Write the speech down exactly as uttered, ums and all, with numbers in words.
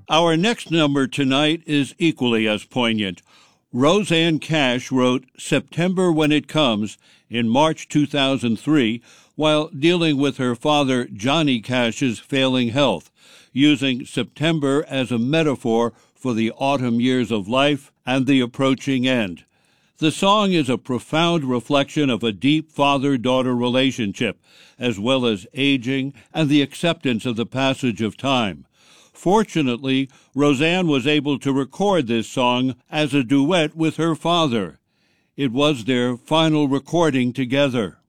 Our next number tonight is equally as poignant. Rosanne Cash wrote September When It Comes in March two thousand three while dealing with her father Johnny Cash's failing health, using September as a metaphor for the autumn years of life and the approaching end. The song is a profound reflection of a deep father-daughter relationship, as well as aging and the acceptance of the passage of time. Fortunately, Rosanne was able to record this song as a duet with her father. It was their final recording together.